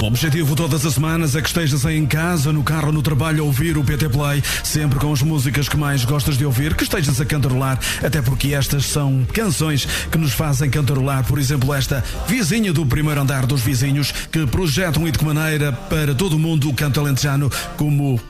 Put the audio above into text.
O objetivo todas as semanas é que estejas em casa, no carro, no trabalho a ouvir o PT Play, sempre com as músicas que mais gostas de ouvir, que estejas a cantarolar, até porque estas são canções que nos fazem cantarolar. Por exemplo, esta Vizinha do Primeiro Andar dos Vizinhos, que projetam e de que maneira para todo o mundo o canto alentejano, como